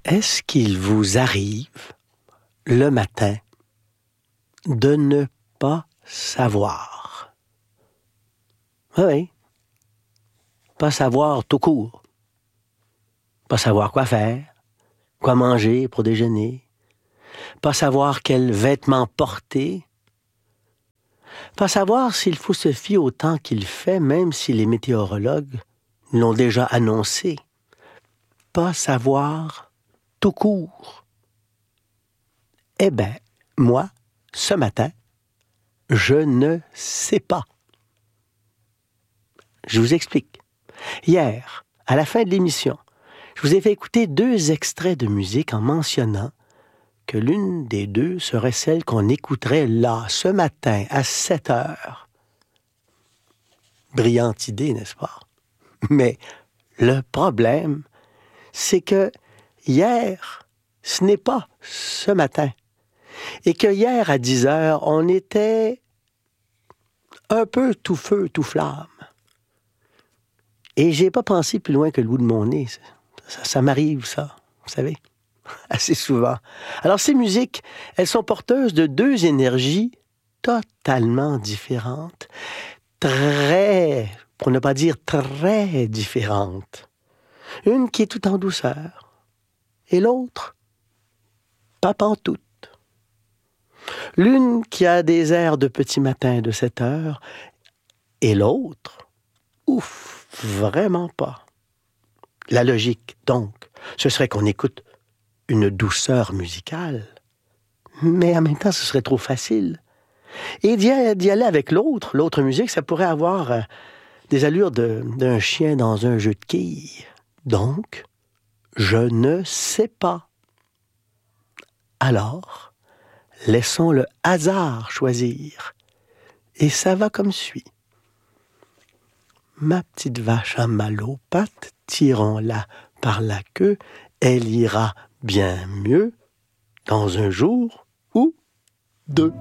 Est-ce qu'il vous arrive, le matin, de ne pas savoir? Oui. Pas savoir tout court. Pas savoir quoi faire, quoi manger pour déjeuner. Pas savoir quels vêtements porter. Pas savoir s'il faut se fier au temps qu'il fait, même si les météorologues l'ont déjà annoncé. Pas savoir tout court. Eh bien, moi, ce matin, je ne sais pas. Je vous explique. Hier, à la fin de l'émission, je vous ai fait écouter 2 extraits de musique en mentionnant que l'une des 2 serait celle qu'on écouterait là, ce matin, à 7 heures. Brillante idée, n'est-ce pas? Mais le problème, c'est que hier, ce n'est pas ce matin. Et que hier, à 10 heures, on était un peu tout feu, tout flamme. Et j'ai pas pensé plus loin que le bout de mon nez. Ça m'arrive, ça, vous savez, assez souvent. Alors, ces musiques, elles sont porteuses de 2 énergies totalement différentes, pour ne pas dire très différentes. Une qui est tout en douceur, et l'autre, pas pantoute. L'une qui a des airs de petit matin de 7 heures, et l'autre, ouf, vraiment pas. La logique, donc, ce serait qu'on écoute une douceur musicale, mais en même temps, ce serait trop facile. Et d'y aller avec l'autre musique, ça pourrait avoir des allures d'un chien dans un jeu de quilles. Donc, je ne sais pas. Alors, laissons le hasard choisir. Et ça va comme suit. Ma petite vache à mal aux pattes, tirons-la par la queue, elle ira bien mieux dans un jour ou 2.